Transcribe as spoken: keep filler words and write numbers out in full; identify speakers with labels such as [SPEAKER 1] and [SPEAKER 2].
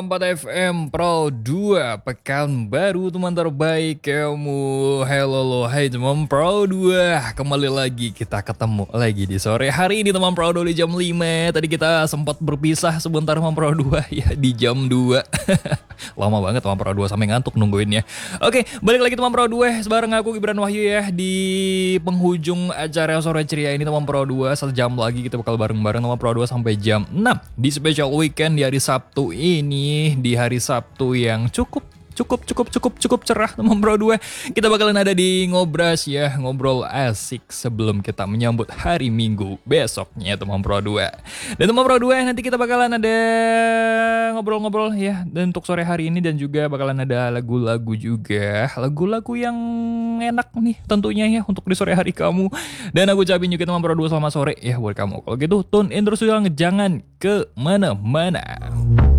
[SPEAKER 1] empat F M Pro dua pekan baru teman terbaik kamu. Hello lo, hai teman Pro dua. Kembali lagi kita ketemu lagi di sore hari ini teman Pro dua di jam lima. Tadi kita sempat berpisah sebentar teman Pro dua ya di jam dua. Lama banget teman Pro dua sampai ngantuk nungguinnya. Oke, balik lagi teman Pro dua bareng aku Gibran Wahyu ya di penghujung acara sore ceria ini teman Pro dua. Satu jam lagi kita bakal bareng-bareng teman Pro dua sampai jam enam di special weekend di hari Sabtu ini. Di hari Sabtu yang cukup cukup cukup cukup cukup cerah teman Pro dua. Kita bakalan ada di Ngobras ya, ngobrol asik sebelum kita menyambut hari Minggu besoknya teman Pro dua. Dan teman Pro dua nanti kita bakalan ada ngobrol-ngobrol ya, dan untuk sore hari ini dan juga bakalan ada lagu-lagu juga, lagu-lagu yang enak nih tentunya ya untuk di sore hari kamu. Dan aku ucapin juga teman Pro dua selamat sore ya buat kamu. Kalau gitu tune in terus, jangan ke mana-mana.